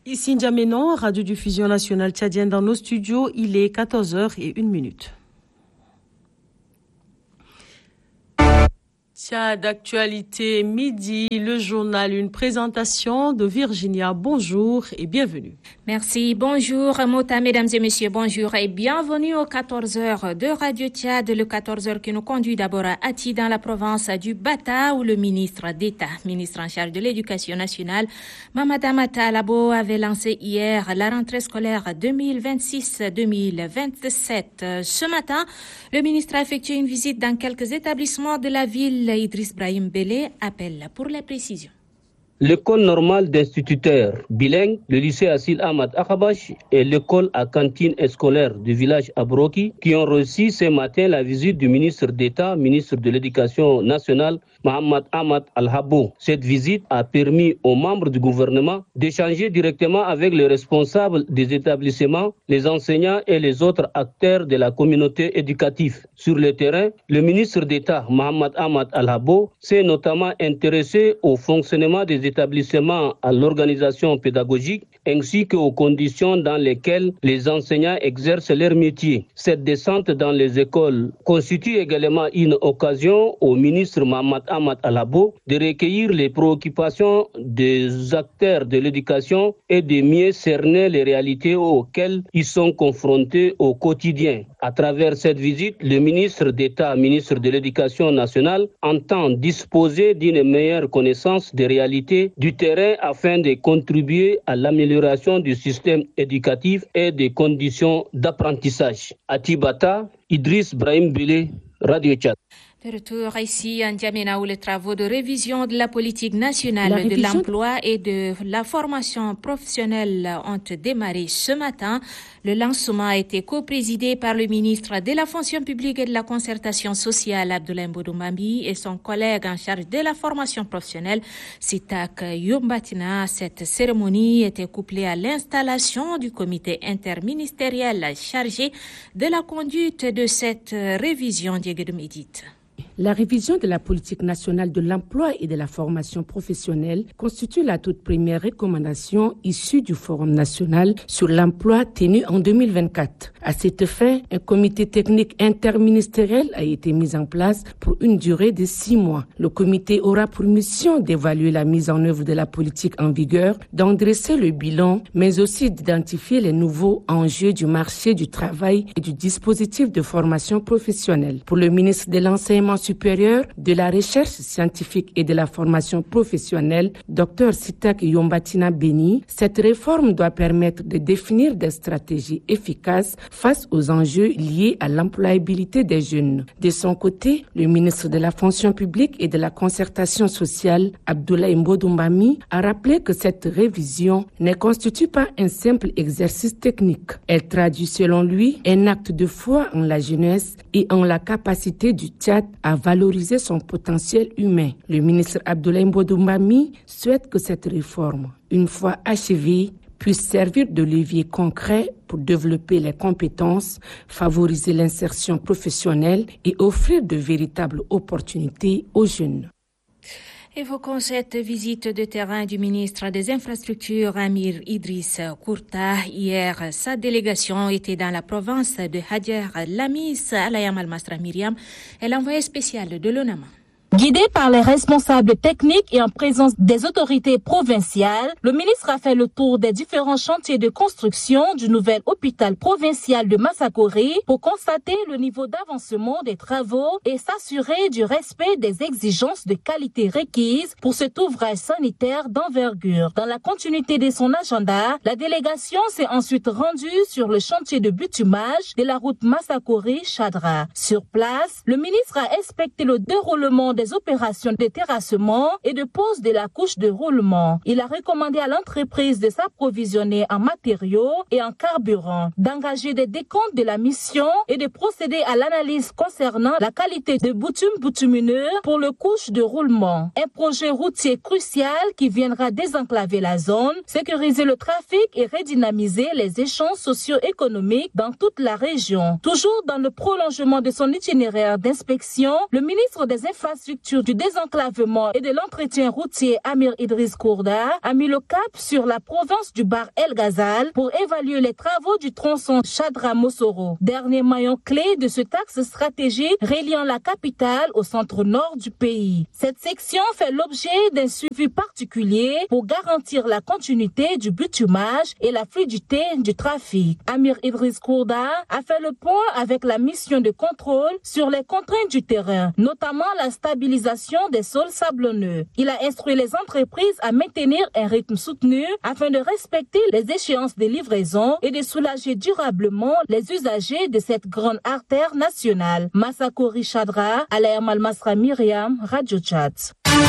Ici N'Djamena, Radio-Diffusion nationale tchadienne dans nos studios, il est 14h01. Tchad d'actualité midi, le journal, une présentation de Virginia. Bonjour et bienvenue. Merci, bonjour Mota, mesdames et messieurs, bonjour et bienvenue aux 14h de Radio Tchad, le 14h qui nous conduit d'abord à Ati dans la province du Bata où le ministre d'État, ministre en charge de l'éducation nationale, Mamata Mata Labo avait lancé hier la rentrée scolaire 2026-2027. Ce matin, le ministre a effectué une visite dans quelques établissements de la ville. Idriss Brahim Bélé appelle pour les précisions. L'école normale d'instituteurs bilingues, le lycée Assil Ahmad Akhabash et l'école à cantine scolaire du village Abroki qui ont reçu ce matin la visite du ministre d'État, ministre de l'Éducation nationale, Mohamed Ahmad Al-Habbo. Cette visite a permis aux membres du gouvernement d'échanger directement avec les responsables des établissements, les enseignants et les autres acteurs de la communauté éducative. Sur le terrain, le ministre d'État, Mohamed Ahmad Al-Habbo, s'est notamment intéressé au fonctionnement des établissements, à l'organisation pédagogique ainsi qu'aux conditions dans lesquelles les enseignants exercent leur métier. Cette descente dans les écoles constitue également une occasion au ministre Mohamed Ahmad Al-Habbo de recueillir les préoccupations des acteurs de l'éducation et de mieux cerner les réalités auxquelles ils sont confrontés au quotidien. À travers cette visite, le ministre d'État, ministre de l'Éducation nationale, entend disposer d'une meilleure connaissance des réalités du terrain afin de contribuer à l'amélioration du système éducatif et des conditions d'apprentissage. À Tibata, Idriss Brahim Bélé, Radio Tchad. De retour ici à N'Djamena où les travaux de révision de la politique nationale de l'emploi et de la formation professionnelle ont démarré ce matin. Le lancement a été co-présidé par le ministre de la fonction publique et de la concertation sociale, Abdoulaye Mbodoumbami, et son collègue en charge de la formation professionnelle, Sitak Yombatina. Cette cérémonie était couplée à l'installation du comité interministériel chargé de la conduite de cette révision d'Yegedoumédite. La révision de la politique nationale de l'emploi et de la formation professionnelle constitue la toute première recommandation issue du Forum national sur l'emploi tenu en 2024. À cet effet, un comité technique interministériel a été mis en place pour une durée de 6 mois. Le comité aura pour mission d'évaluer la mise en œuvre de la politique en vigueur, d'en dresser le bilan, mais aussi d'identifier les nouveaux enjeux du marché du travail et du dispositif de formation professionnelle. Pour le ministre de l'Enseignement supérieur, de la recherche scientifique et de la formation professionnelle, Dr Sitak Yombatina Beni, cette réforme doit permettre de définir des stratégies efficaces face aux enjeux liés à l'employabilité des jeunes. De son côté, le ministre de la fonction publique et de la concertation sociale, Abdoulaye Mbodoumbami, a rappelé que cette révision ne constitue pas un simple exercice technique. Elle traduit selon lui un acte de foi en la jeunesse et en la capacité du Tchad à valoriser son potentiel humain. Le ministre Abdoulaye Mbodoumbami souhaite que cette réforme, une fois achevée, puisse servir de levier concret pour développer les compétences, favoriser l'insertion professionnelle et offrir de véritables opportunités aux jeunes. Évoquons cette visite de terrain du ministre des Infrastructures, Amir Idriss Kourta. Hier, sa délégation était dans la province de Hadjer Lamis, Alayam Al-Masra Myriam, et l'envoyé spécial de l'ONAMA. Guidé par les responsables techniques et en présence des autorités provinciales, le ministre a fait le tour des différents chantiers de construction du nouvel hôpital provincial de Massakori pour constater le niveau d'avancement des travaux et s'assurer du respect des exigences de qualité requises pour cet ouvrage sanitaire d'envergure. Dans la continuité de son agenda, la délégation s'est ensuite rendue sur le chantier de bitumage de la route Massakori-Chadra. Sur place, le ministre a inspecté le déroulement des opérations de terrassement et de pose de la couche de roulement. Il a recommandé à l'entreprise de s'approvisionner en matériaux et en carburant, d'engager des décomptes de la mission et de procéder à l'analyse concernant la qualité de bitumineux pour le couche de roulement. Un projet routier crucial qui viendra désenclaver la zone, sécuriser le trafic et redynamiser les échanges socio-économiques dans toute la région. Toujours dans le prolongement de son itinéraire d'inspection, le ministre des Infrastructures l'infrastructure du désenclavement et de l'entretien routier Amir Idriss Kourda a mis le cap sur la province du Bahr El Ghazal pour évaluer les travaux du tronçon Chadra-Mossoro, dernier maillon clé de ce axe stratégique reliant la capitale au centre nord du pays. Cette section fait l'objet d'un suivi particulier pour garantir la continuité du bitumage et la fluidité du trafic. Amir Idriss Kourda a fait le point avec la mission de contrôle sur les contraintes du terrain, notamment la stabilisation des sols sablonneux. Il a instruit les entreprises à maintenir un rythme soutenu afin de respecter les échéances de livraison et de soulager durablement les usagers de cette grande artère nationale. Massakori Chadra, Alain Malmasra Myriam, Radio Tchad.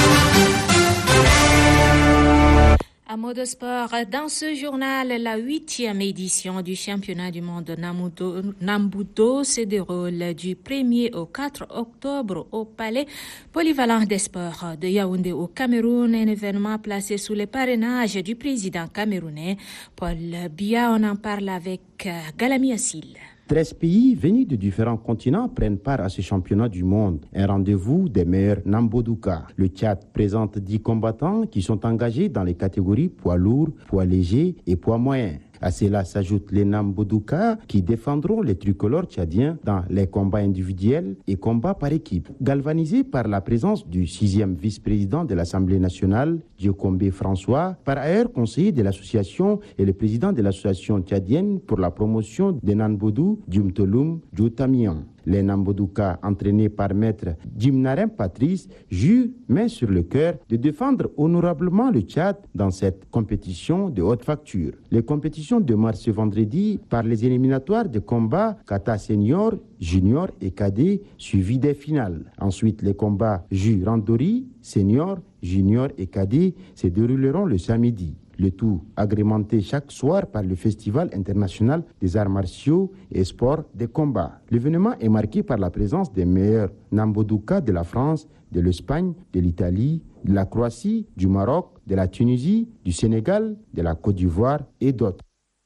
À mot de sport, dans ce journal, la 8e édition du championnat du monde Nambudo se déroule du 1er au 4 octobre au Palais polyvalent des sports de Yaoundé au Cameroun, un événement placé sous le parrainage du président camerounais Paul Biya. On en parle avec Galami Assil. 13 pays venus de différents continents prennent part à ce championnat du monde, un rendez-vous des meilleurs Nambuduka. Le Tchad présente 10 combattants qui sont engagés dans les catégories poids lourd, poids léger et poids moyen. À cela s'ajoutent les Nambuduka qui défendront les tricolores tchadiens dans les combats individuels et combats par équipe. Galvanisés par la présence du 6e vice-président de l'Assemblée nationale, Diokombe François, par ailleurs conseiller de l'association et le président de l'association tchadienne pour la promotion des Nanbodou, Djumtoloum Djoutamian. Les Nambuduka, entraînés par maître Djimnarem Patrice, jurent main sur le cœur de défendre honorablement le Tchad dans cette compétition de haute facture. Les compétitions démarrent ce vendredi par les éliminatoires de combat kata senior, junior et cadet, suivis des finales. Ensuite, les combats Randori, senior, junior et cadet se dérouleront le samedi. Le tout agrémenté chaque soir par le Festival international des arts martiaux et sports de combat. L'événement est marqué par la présence des meilleurs Nambuduka de la France, de l'Espagne, de l'Italie, de la Croatie, du Maroc, de la Tunisie, du Sénégal, de la Côte d'Ivoire et d'autres.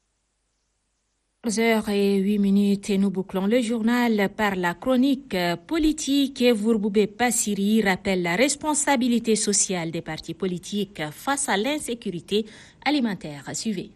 11h08 et nous bouclons le journal par la chronique politique et Vurboubé Passiri rappelle la responsabilité sociale des partis politiques face à l'insécurité alimentaire. Suivez.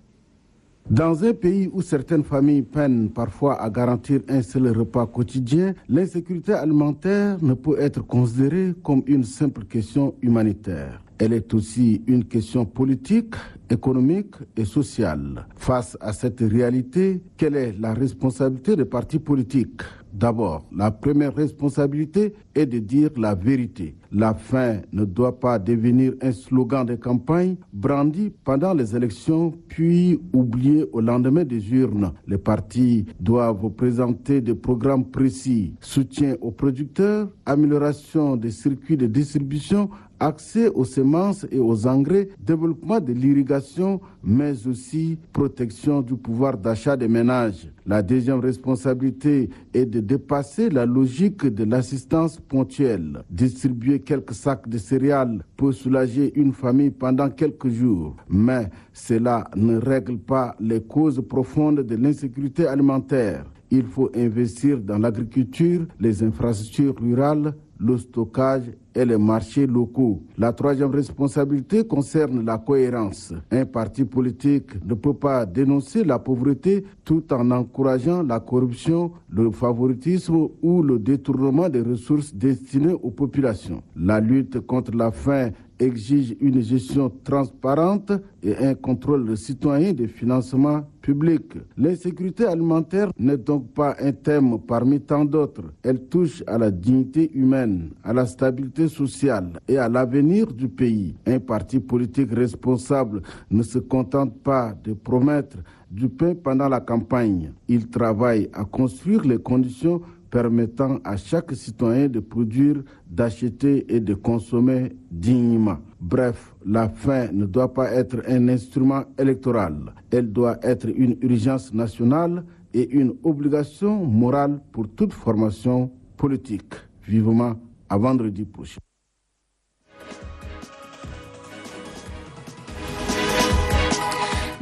Dans un pays où certaines familles peinent parfois à garantir un seul repas quotidien, l'insécurité alimentaire ne peut être considérée comme une simple question humanitaire. Elle est aussi une question politique, économique et sociale. Face à cette réalité, quelle est la responsabilité des partis politiques ? D'abord, la première responsabilité est de dire la vérité. La faim ne doit pas devenir un slogan de campagne brandi pendant les élections puis oublié au lendemain des urnes. Les partis doivent présenter des programmes précis, soutien aux producteurs, amélioration des circuits de distribution, accès aux semences et aux engrais, développement de l'irrigation, mais aussi protection du pouvoir d'achat des ménages. La deuxième responsabilité est de dépasser la logique de l'assistance ponctuelle. Distribuer quelques sacs de céréales peut soulager une famille pendant quelques jours, mais cela ne règle pas les causes profondes de l'insécurité alimentaire. Il faut investir dans l'agriculture, les infrastructures rurales, le stockage et les marchés locaux. La troisième responsabilité concerne la cohérence. Un parti politique ne peut pas dénoncer la pauvreté tout en encourageant la corruption, le favoritisme ou le détournement des ressources destinées aux populations. La lutte contre la faim exige une gestion transparente et un contrôle citoyen des financements publics. L'insécurité alimentaire n'est donc pas un thème parmi tant d'autres. Elle touche à la dignité humaine, à la stabilité sociale et à l'avenir du pays. Un parti politique responsable ne se contente pas de promettre du pain pendant la campagne. Il travaille à construire les conditions permettant à chaque citoyen de produire, d'acheter et de consommer dignement. Bref, la faim ne doit pas être un instrument électoral. Elle doit être une urgence nationale et une obligation morale pour toute formation politique. Vivement à vendredi prochain.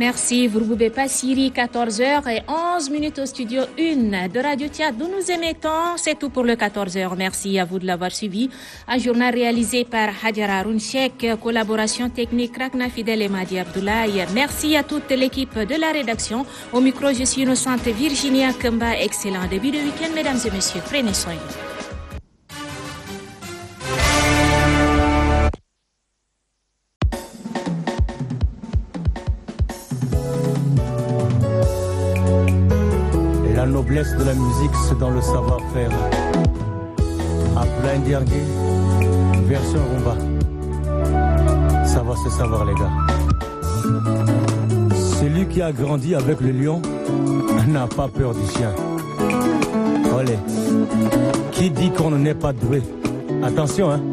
Merci, Vurgoubé Passiri, 14h11 au studio 1 de Radio Tchad, d'où nous émettons. C'est tout pour le 14h. Merci à vous de l'avoir suivi. Un journal réalisé par Hadjara Rounchek, collaboration technique Rakna Fidel et Madi Abdoulaye. Merci à toute l'équipe de la rédaction. Au micro, je suis innocente Virginia Kemba. Excellent début de week-end, mesdames et messieurs. Prenez soin. La noblesse de la musique, c'est dans le savoir-faire. Abdoulaye Ndiargué, version rumba. Ça va se savoir, les gars. Celui qui a grandi avec le lion n'a pas peur du chien. Olé. Qui dit qu'on n'est pas doué? Attention, hein.